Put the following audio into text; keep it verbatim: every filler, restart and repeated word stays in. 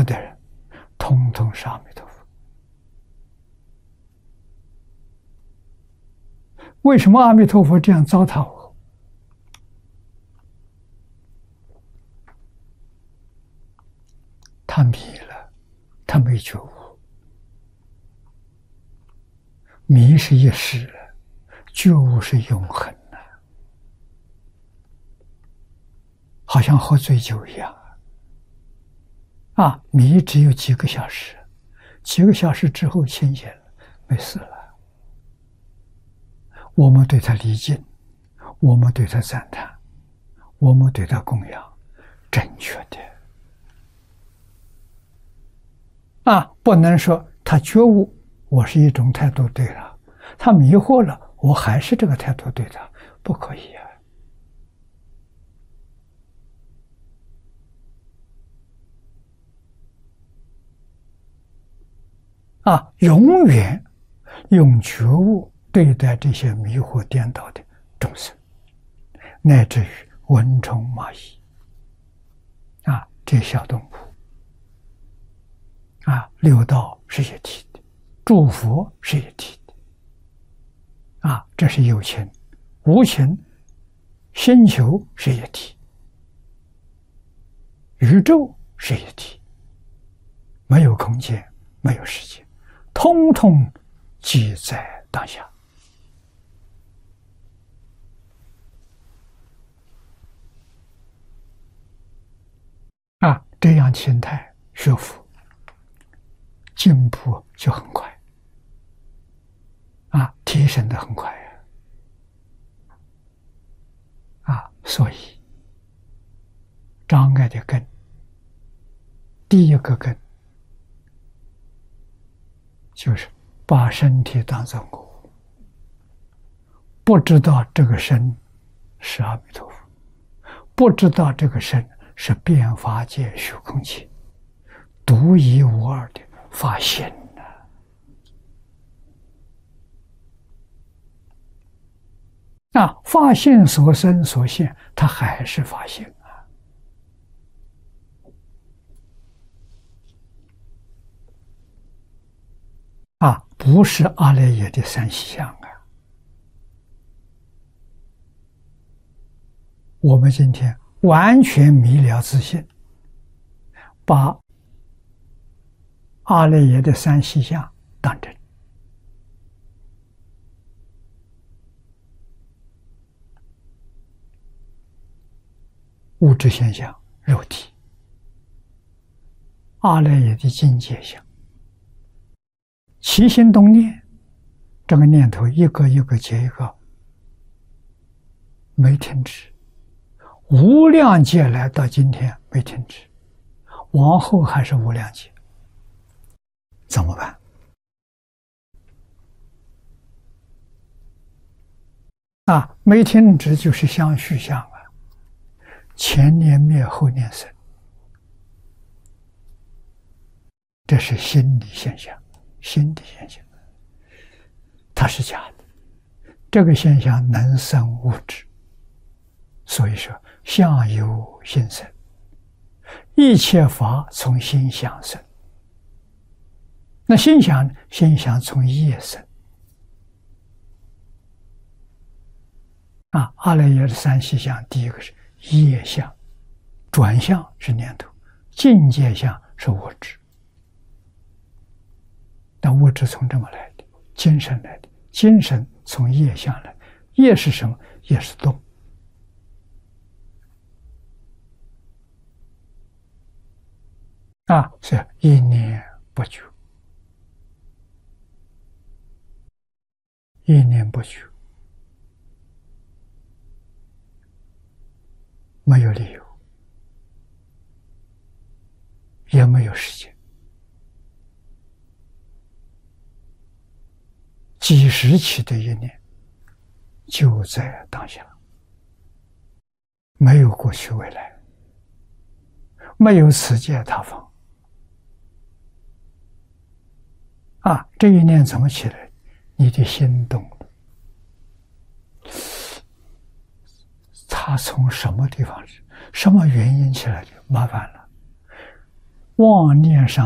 的人，通通是阿弥陀佛。为什么阿弥陀佛这样糟蹋我？他迷了，他没觉悟。迷是一时了，觉悟是永恒的，好像喝醉酒一样啊！迷只有几个小时，几个小时之后清醒了，没事了。我们对他礼敬，我们对他赞叹，我们对他供养，正确的啊！不能说他觉悟，我是一种态度对他；他迷惑了，我还是这个态度对他，不可以啊！啊，永远用觉悟对待这些迷惑颠倒的众生，乃至于蚊虫蚂蚁啊，这些小动物啊，六道是一体的，诸佛是一体的啊，这是有情，无情，星球是一体，宇宙是一体，没有空间，没有时间，通通即在当下。啊，这样心态学佛进步就很快啊，提升的很快啊！啊，所以障碍的根，第一个根就是把身体当作我，不知道这个身是阿弥陀佛，不知道这个身是变法界虚空界独一无二的法性呢。啊，法性所生所现，它还是法性啊！啊，不是阿赖耶的三细相啊！我们今天完全迷了自信，把阿赖耶的三细相当真。物质现象，肉体；阿赖耶的境界相，起心动念，这个念头一个一个接一个，没停止。无量劫来到今天没停止，往后还是无量劫，怎么办？啊，没停止就是相续相啊，前念灭后念生，这是心理现象，心理现象，它是假的。这个现象能生物质，所以说相由心生，一切法从心想生。那心想，心想从业生。啊，阿赖耶的三细相，第一个是业相，转向是念头，境界相是物质。那物质从这么来的，精神来的，精神从业相来，业是什么？业是动。啊，是一念不觉，一念不觉，没有理由，也没有时间，几时起的一念，就在当下，没有过去未来，没有此界他方。啊，这一念怎么起来？你的心动了，它从什么地方，什么原因起来的？麻烦了， 妄念上